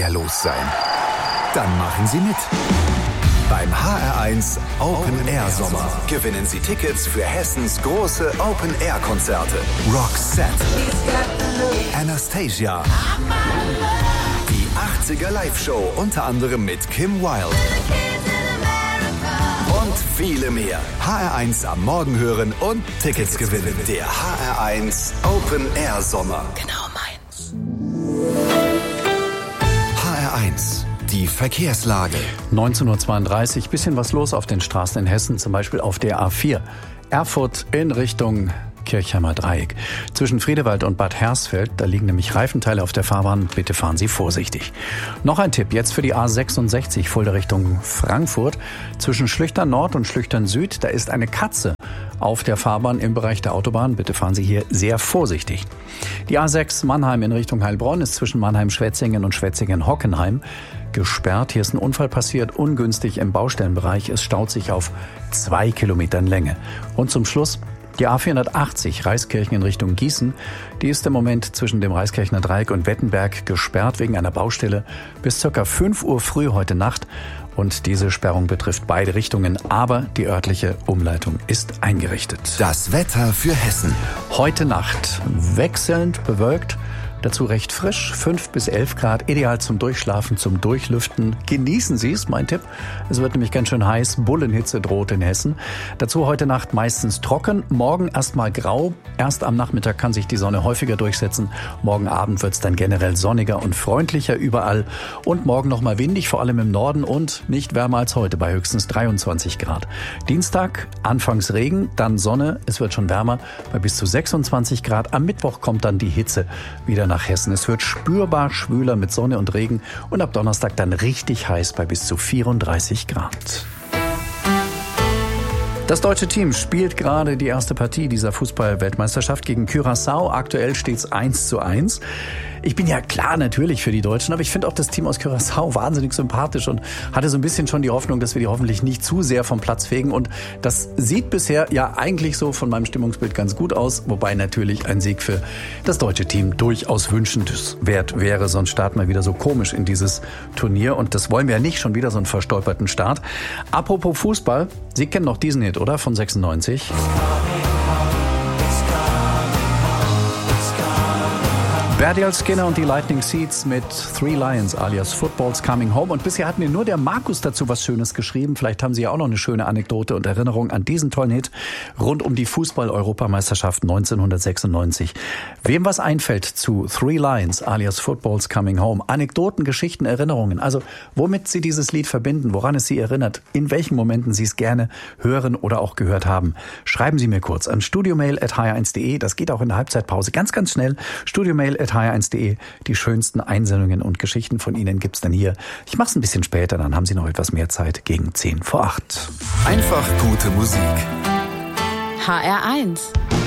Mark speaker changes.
Speaker 1: los sein. Dann machen Sie mit. Beim HR1 Open Air Sommer gewinnen Sie Tickets für Hessens große Open Air Konzerte. Roxette, Anastasia, die 80er Live-Show unter anderem mit Kim Wilde und viele mehr. HR1 am Morgen hören und Tickets gewinnen. Der HR1 Open Air Sommer.
Speaker 2: Genau meins.
Speaker 1: HR1, die Verkehrslage.
Speaker 3: 19:32 Uhr, bisschen was los auf den Straßen in Hessen, zum Beispiel auf der A4. Erfurt in Richtung Kirchheimer Dreieck. Zwischen Friedewald und Bad Hersfeld, da liegen nämlich Reifenteile auf der Fahrbahn. Bitte fahren Sie vorsichtig. Noch ein Tipp jetzt für die A66 Fulda Richtung Frankfurt. Zwischen Schlüchtern Nord und Schlüchtern Süd, da ist eine Katze auf der Fahrbahn im Bereich der Autobahn. Bitte fahren Sie hier sehr vorsichtig. Die A6 Mannheim in Richtung Heilbronn ist zwischen Mannheim-Schwetzingen und Schwetzingen-Hockenheim gesperrt. Hier ist ein Unfall passiert, ungünstig im Baustellenbereich. Es staut sich auf 2 Kilometern Länge. Und zum Schluss die A480 Reiskirchen in Richtung Gießen, die ist im Moment zwischen dem Reiskirchener Dreieck und Wettenberg gesperrt wegen einer Baustelle bis ca. 5 Uhr früh heute Nacht. Und diese Sperrung betrifft beide Richtungen, aber die örtliche Umleitung ist eingerichtet.
Speaker 1: Das Wetter für Hessen.
Speaker 3: Heute Nacht wechselnd bewölkt. Dazu recht frisch, 5 bis 11 Grad, ideal zum Durchschlafen, zum Durchlüften. Genießen Sie es, mein Tipp. Es wird nämlich ganz schön heiß, Bullenhitze droht in Hessen. Dazu heute Nacht meistens trocken, morgen erstmal grau. Erst am Nachmittag kann sich die Sonne häufiger durchsetzen. Morgen Abend wird es dann generell sonniger und freundlicher überall. Und morgen nochmal windig, vor allem im Norden und nicht wärmer als heute bei höchstens 23 Grad. Dienstag anfangs Regen, dann Sonne, es wird schon wärmer bei bis zu 26 Grad. Am Mittwoch kommt dann die Hitze wieder nach Hessen. Es wird spürbar schwüler mit Sonne und Regen und ab Donnerstag dann richtig heiß bei bis zu 34 Grad. Das deutsche Team spielt gerade die erste Partie dieser Fußball-Weltmeisterschaft gegen Curaçao. Aktuell steht es 1:1. Ich bin ja klar natürlich für die Deutschen, aber ich finde auch das Team aus Curaçao wahnsinnig sympathisch und hatte so ein bisschen schon die Hoffnung, dass wir die hoffentlich nicht zu sehr vom Platz fegen. Und das sieht bisher ja eigentlich so von meinem Stimmungsbild ganz gut aus, wobei natürlich ein Sieg für das deutsche Team durchaus wünschenswert wäre. Sonst starten wir wieder so komisch in dieses Turnier und das wollen wir ja nicht, schon wieder so einen verstolperten Start. Apropos Fußball, Sie kennen noch diesen Hit, oder? Von 96. Bardial Skinner und die Lightning Seeds mit Three Lions alias Football's Coming Home. Und bisher hat mir nur der Markus dazu was Schönes geschrieben. Vielleicht haben Sie ja auch noch eine schöne Anekdote und Erinnerung an diesen tollen Hit rund um die Fußball-Europameisterschaft 1996. Wem was einfällt zu Three Lions alias Football's Coming Home? Anekdoten, Geschichten, Erinnerungen. Also womit Sie dieses Lied verbinden, woran es Sie erinnert, in welchen Momenten Sie es gerne hören oder auch gehört haben. Schreiben Sie mir kurz an studiomail@hr1.de. Das geht auch in der Halbzeitpause ganz, ganz schnell. Studiomail@hr1.de. Die schönsten Einsendungen und Geschichten von Ihnen gibt's dann hier. Ich mach's ein bisschen später, dann haben Sie noch etwas mehr Zeit gegen 7:50.
Speaker 1: Einfach gute Musik.
Speaker 2: HR1